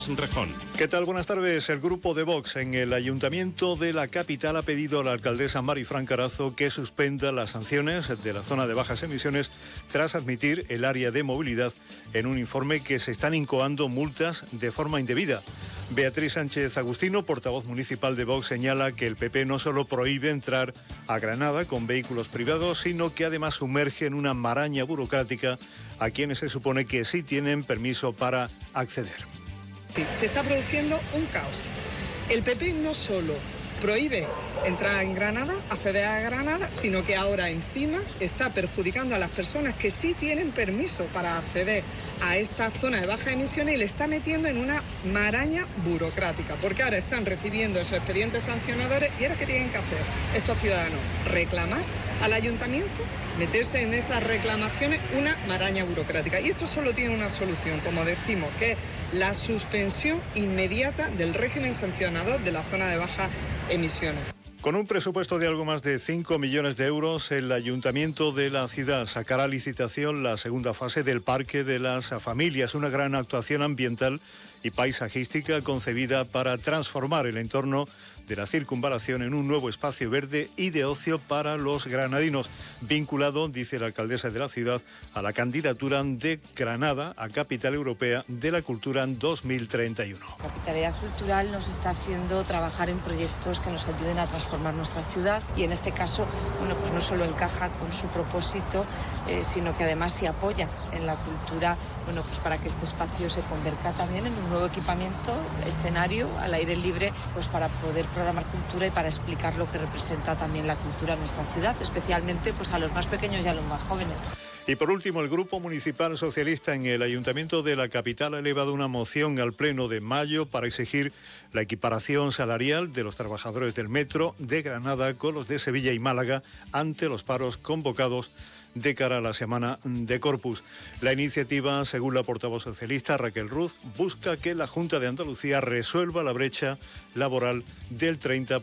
Rejón. ¿Qué tal? Buenas tardes. El grupo de Vox en el Ayuntamiento de la capital ha pedido a la alcaldesa Marifran Carazo que suspenda las sanciones de la zona de bajas emisiones tras admitir el área de movilidad en un informe que se están incoando multas de forma indebida. Beatriz Sánchez Agustino, portavoz municipal de Vox, señala que el PP no solo prohíbe entrar a Granada con vehículos privados, sino que además sumerge en una maraña burocrática a quienes se supone que sí tienen permiso para acceder. Sí, se está produciendo un caos. El PP no solo prohíbe entrar en Granada, acceder a Granada, sino que ahora encima está perjudicando a las personas que sí tienen permiso para acceder a esta zona de bajas emisiones y le está metiendo en una maraña burocrática, porque ahora están recibiendo esos expedientes sancionadores y ahora ¿qué tienen que hacer estos ciudadanos? Reclamar al ayuntamiento, meterse en esas reclamaciones, una maraña burocrática. Y esto solo tiene una solución, como decimos, que es la suspensión inmediata del régimen sancionador de la zona de bajas emisiones. Con un presupuesto de algo más de 5 millones de euros, el Ayuntamiento de la ciudad sacará a licitación la segunda fase del Parque de las Familias, una gran actuación ambiental y paisajística concebida para transformar el entorno de la circunvalación en un nuevo espacio verde y de ocio para los granadinos, vinculado, dice la alcaldesa de la ciudad, a la candidatura de Granada a Capital Europea de la Cultura en 2031. La capitalidad cultural nos está haciendo trabajar en proyectos que nos ayuden a transformar nuestra ciudad y en este caso, pues no solo encaja con su propósito, sino que además se apoya en la cultura, pues para que este espacio se convierta también en un nuevo equipamiento, escenario al aire libre, pues para poder programar cultura y para explicar lo que representa también la cultura en nuestra ciudad, especialmente pues a los más pequeños y a los más jóvenes. Y por último, el Grupo Municipal Socialista en el Ayuntamiento de la capital ha elevado una moción al Pleno de mayo para exigir la equiparación salarial de los trabajadores del metro de Granada con los de Sevilla y Málaga ante los paros convocados de cara a la semana de Corpus. La iniciativa, según la portavoz socialista Raquel Ruz, busca que la Junta de Andalucía resuelva la brecha laboral del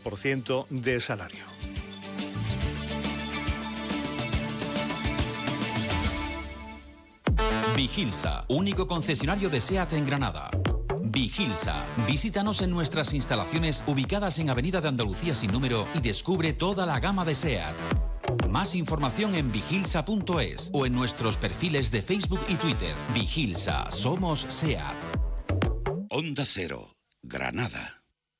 30% de salario. Vigilsa, único concesionario de SEAT en Granada. Vigilsa, visítanos en nuestras instalaciones ubicadas en Avenida de Andalucía sin número y descubre toda la gama de SEAT. Más información en vigilsa.es o en nuestros perfiles de Facebook y Twitter. Vigilsa, somos SEAT. Onda Cero, Granada.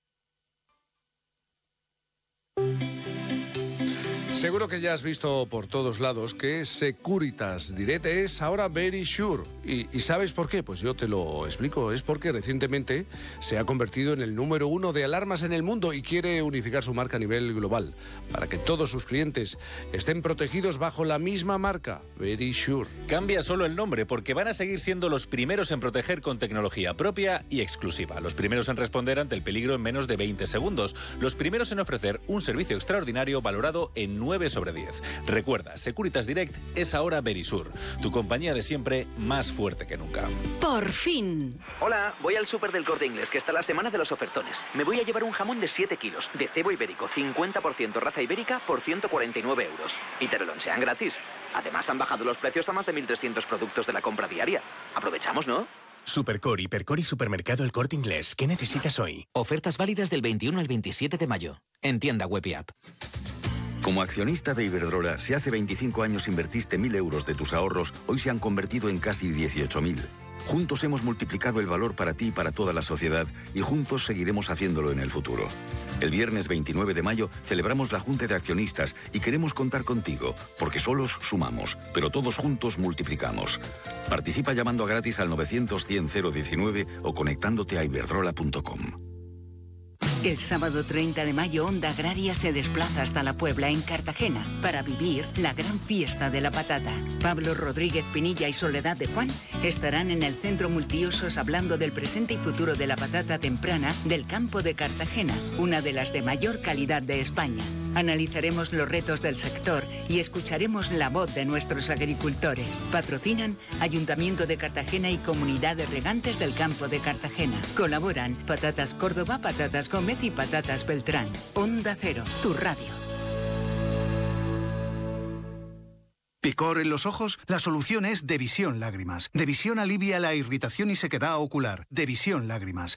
Seguro que ya has visto por todos lados que Securitas Direct es ahora Verisure. ¿Y sabes por qué? Pues yo te lo explico. Es porque recientemente se ha convertido en el número 1 de alarmas en el mundo y quiere unificar su marca a nivel global para que todos sus clientes estén protegidos bajo la misma marca, Verisure. Cambia solo el nombre porque van a seguir siendo los primeros en proteger con tecnología propia y exclusiva. Los primeros en responder ante el peligro en menos de 20 segundos. Los primeros en ofrecer un servicio extraordinario valorado en 9 sobre 10. Recuerda, Securitas Direct es ahora Verisure, tu compañía de siempre más fuerte que nunca. ¡Por fin! Hola, voy al súper del Corte Inglés, que está la semana de los ofertones. Me voy a llevar un jamón de 7 kilos, de cebo ibérico, 50% raza ibérica, por 149 euros. Y te lo lonchean gratis. Además, han bajado los precios a más de 1.300 productos de la compra diaria. Aprovechamos, ¿no? Supercore, Hipercore y Supermercado El Corte Inglés. ¿Qué necesitas hoy? Ofertas válidas del 21 al 27 de mayo. En tienda web y app. Como accionista de Iberdrola, si hace 25 años invertiste 1.000 euros de tus ahorros, hoy se han convertido en casi 18.000. Juntos hemos multiplicado el valor para ti y para toda la sociedad y juntos seguiremos haciéndolo en el futuro. El viernes 29 de mayo celebramos la Junta de Accionistas y queremos contar contigo, porque solos sumamos, pero todos juntos multiplicamos. Participa llamando a gratis al 900-100-019 o conectándote a iberdrola.com. El sábado 30 de mayo, Onda Agraria se desplaza hasta La Puebla, en Cartagena, para vivir la gran fiesta de la patata. Pablo Rodríguez Pinilla y Soledad de Juan estarán en el Centro Multiusos hablando del presente y futuro de la patata temprana del campo de Cartagena, una de las de mayor calidad de España. Analizaremos los retos del sector y escucharemos la voz de nuestros agricultores. Patrocinan Ayuntamiento de Cartagena y Comunidades Regantes del Campo de Cartagena. Colaboran Patatas Córdoba, Patatas Gómez y Patatas Beltrán. Onda Cero, tu radio. ¿Picor en los ojos? La solución es Devisión Lágrimas. Devisión alivia la irritación y sequedad ocular. Devisión Lágrimas.